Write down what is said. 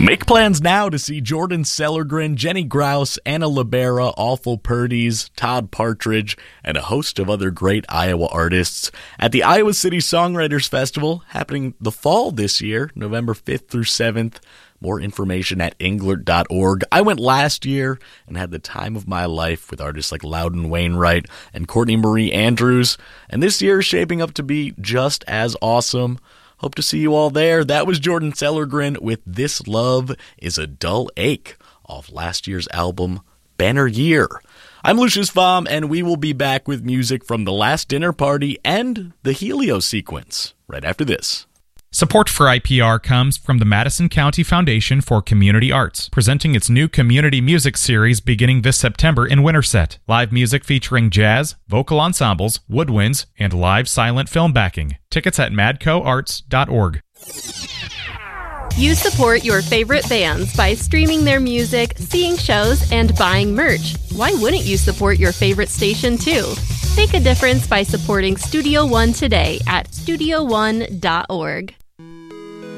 Make plans now to see Jordan Sellergren, Jenny Grouse, Anna Libera, Awful Purdy's, Todd Partridge, and a host of other great Iowa artists at the Iowa City Songwriters Festival happening the fall this year, November 5th through 7th. More information at englert.org. I went last year and had the time of my life with artists like Loudon Wainwright and Courtney Marie Andrews, and this year is shaping up to be just as awesome. Hope to see you all there. That was Jordan Sellergren with This Love is a Dull Ache off last year's album, Banner Year. I'm Lucius Baum, and we will be back with music from The Last Dinner Party and the Helio Sequence right after this. Support for IPR comes from the Madison County Foundation for Community Arts, presenting its new community music series beginning this September in Winterset. Live music featuring jazz, vocal ensembles, woodwinds, and live silent film backing. Tickets at madcoarts.org. You support your favorite bands by streaming their music, seeing shows, and buying merch. Why wouldn't you support your favorite station too? Make a difference by supporting Studio One today at studioone.org.